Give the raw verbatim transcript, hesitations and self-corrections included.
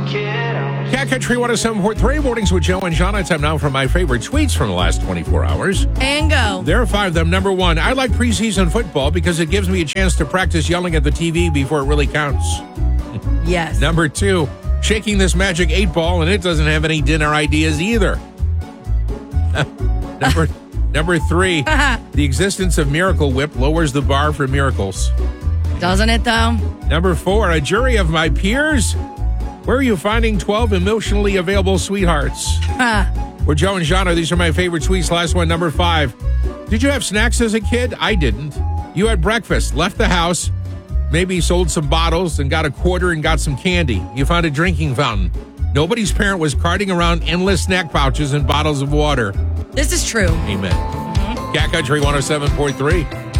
Cat Country one oh seven point three, mornings with Joe and Jana. Time now for my favorite tweets from the last twenty-four hours. And go. There are five of them. Number one, I like preseason football because it gives me a chance to practice yelling at the T V before it really counts. Yes. Number two, shaking this magic eight ball and it doesn't have any dinner ideas either. number number three, the existence of Miracle Whip lowers the bar for miracles. Doesn't it, though? Number four, a jury of my peers. Where are you finding twelve emotionally available sweethearts? We're Joe and Jana. These are my favorite tweets. Last one, number five. Did you have snacks as a kid? I didn't. You had breakfast, left the house, maybe sold some bottles and got a quarter and got some candy. You found a drinking fountain. Nobody's parent was carting around endless snack pouches and bottles of water. This is true. Amen. Mm-hmm. Cat Country one oh seven point three.